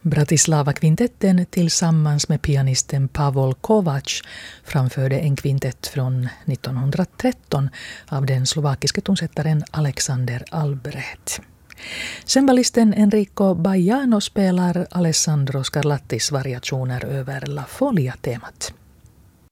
Bratislava-kvintetten tillsammans med pianisten Pavol Kovacs framförde en kvintett från 1913 av den slovakiske tonsättaren Alexander Albrecht. Cembalisten Enrico Baiano spelar Alessandro Scarlattis variationer över La Folia-temat.